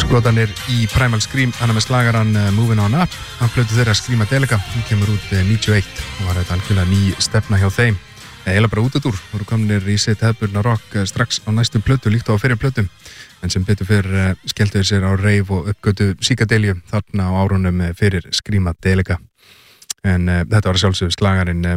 Skotanir í Primal Scream, hann með slagaran Moving On Up, hann plötu þeirra Screamadelica, hún kemur út 91 og var þetta algjörlega ný stefna hjá þeim. Eða bara út voru komnir í sitt hefðbundna rock strax á næstu plötu, líkt á fyrir plötum, en sem betur fyrir skelltuðu sér á reif og uppgötu psychedelia þarna á árunum fyrir Screamadelica. En þetta var sjálfsögðu slagarinn